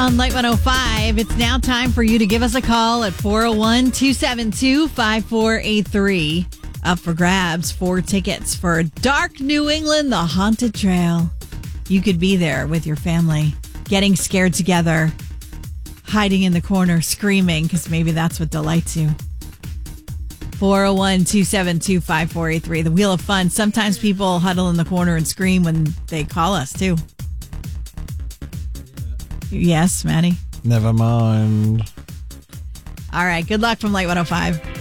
On Light 105, it's now time for you to give us a call at 401-272-5483. Up for grabs, 4 tickets for Dark New England, the Haunted Trail. You could be there with your family, getting scared together, hiding in the corner, screaming, because maybe that's what delights you. 401-272-5483, the Wheel of Fun. Sometimes people huddle in the corner and scream when they call us, too. Yes, Maddie? Never mind. All right, good luck from Light 105.